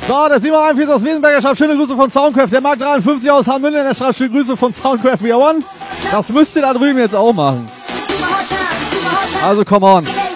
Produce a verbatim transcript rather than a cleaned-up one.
So, der Simon Einfies aus Wiesenberger schreibt schöne Grüße von Soundcraft. Der Mark dreiundfünfzig aus Hammünden, der schreibt schöne Grüße von Soundcraft We Are One. Das müsst ihr da drüben jetzt auch machen. Also, come on.